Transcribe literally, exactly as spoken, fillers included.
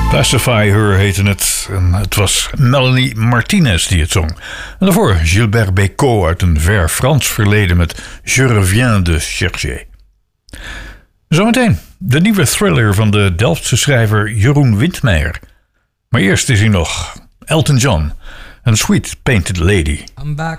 Pacify Her heette het. En het was Melanie Martinez die het zong. En daarvoor Gilbert Bécaud uit een ver Frans verleden met Je reviens de chercher. Zometeen de nieuwe thriller van de Delftse schrijver Jeroen Windmeijer. Maar eerst is hij nog Elton John en Sweet Painted Lady. I'm back